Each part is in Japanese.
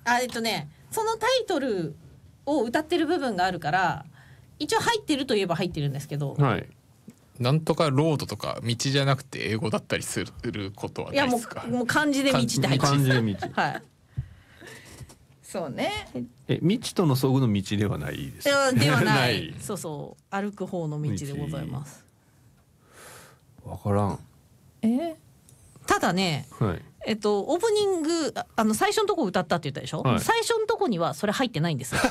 そのタイトルを歌ってる部分があるから一応入ってるといえば入ってるんですけど、 はい、なんとかロードとか道じゃなくて英語だったりすることはないですか？ いやもう漢字で道って入ってます。 漢字で道はいそうね。 未知との遭遇の道ではないです。 ではないそうそう歩く方の道でございます。 わからん。 ただね、 はい、 オープニング最初のとこ歌ったって言ったでしょ、 はい、 最初のとこにはそれ入ってないんですよ、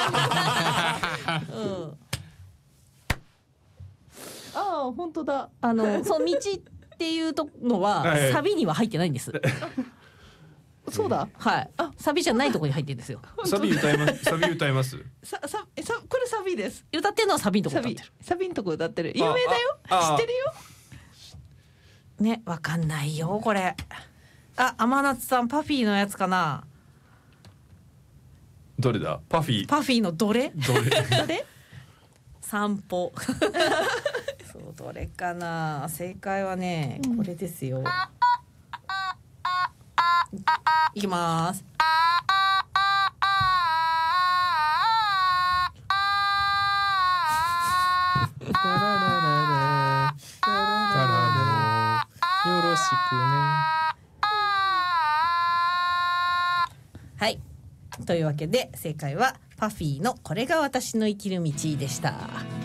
ああ本当だ。 その道っていうのは、はい、サビには入ってないんです。 そうだ。 はい。サビじゃないところに入ってるんですよ。 サビ歌います。サビ歌います。 これサビです。 歌ってるのはサビのとこ歌ってる。 サビのとこ歌ってる。有名だよ。知ってるよ。 ね、わかんないよこれ。天夏さんパフィーのやつかな。 どれだ？パフィーのどれ？ どれ？ 散歩。そうどれかな。正解はね、これですよ。いきます。 よろしくね。 はい。というわけで正解はパフィーのこれが私の生きる道でした。